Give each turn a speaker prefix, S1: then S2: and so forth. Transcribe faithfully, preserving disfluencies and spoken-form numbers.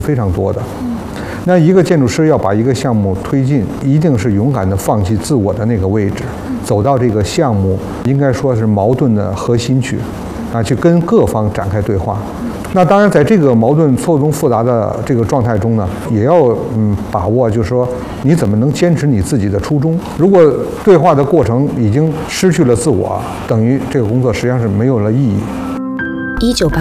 S1: 非常多的。那一个建筑师要把一个项目推进，一定是勇敢地放弃自我的那个位置，走到这个项目应该说是矛盾的核心去，啊，去跟各方展开对话。那当然，在这个矛盾错综复杂的这个状态中呢，也要嗯把握，就是说你怎么能坚持你自己的初衷。如果对话的过程已经失去了自我，等于这个工作实际上是没有了意义。
S2: 一九八